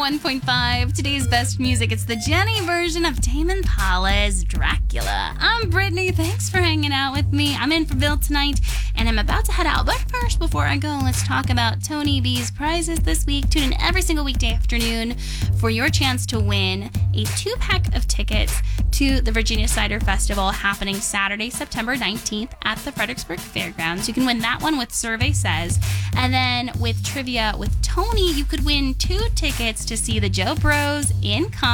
101.5. Today's best music. It's the Jenny version of Tame Impala's Dracula. I'm Brittany. Thanks for hanging out with me. I'm in for Bill tonight, and I'm about to head out. But first, before I go, let's talk about Tony V's prizes this week. Tune in every single weekday afternoon for your chance to win a 2-pack of tickets to the Virginia Cider Festival happening Saturday, September 19th at the Fredericksburg Fairgrounds. You can win that one with Survey Says. And then with Trivia with Tony, you could win 2 tickets to see the Joe Bros in concert